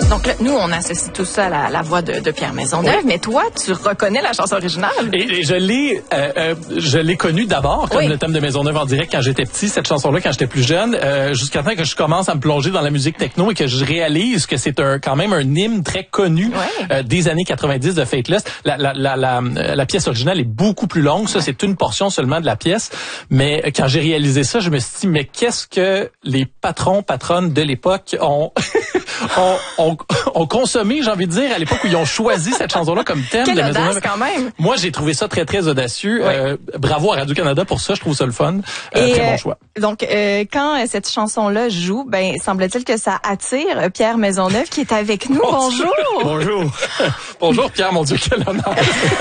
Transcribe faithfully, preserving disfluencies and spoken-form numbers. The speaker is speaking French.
Donc là, nous, on associe tout ça à la, la voix de, de Pierre Maisonneuve, oui. Mais toi, tu reconnais la chanson originale. Et, et je l'ai euh, euh, je l'ai connue d'abord comme oui. le thème de Maisonneuve en direct quand j'étais petit, cette chanson-là, quand j'étais plus jeune, euh, jusqu'à temps que je commence à me plonger dans la musique techno et que je réalise que c'est un quand même un hymne très connu oui. euh, des années quatre-vingt-dix de Faithless. La, la, la, la, la pièce originale est beaucoup plus longue. Ça, c'est une portion seulement de la pièce. Mais quand j'ai réalisé ça, je me suis dit, mais qu'est-ce que les patrons, patronnes de l'époque ont... On, on, on consommait, j'ai envie de dire, à l'époque où ils ont choisi cette chanson-là comme thème. Quelle de audace, Maisonneuve. Quand même. Moi, j'ai trouvé ça très, très audacieux. Oui. Euh, bravo à Radio-Canada pour ça. Je trouve ça le fun. Euh, Et très bon choix. Euh, donc, euh, quand euh, cette chanson-là joue, ben, semble-t-il que ça attire euh, Pierre Maisonneuve qui est avec nous. Bon Bonjour. Bonjour. Bonjour, Pierre. Mon Dieu, quel honneur.